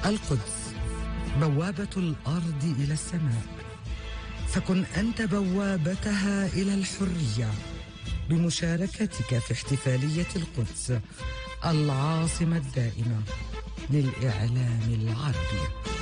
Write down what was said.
القدس بوابة الأرض إلى السماء، فكن أنت بوابتها إلى الحرية بمشاركتك في احتفالية القدس العاصمة الدائمة للإعلام العربي.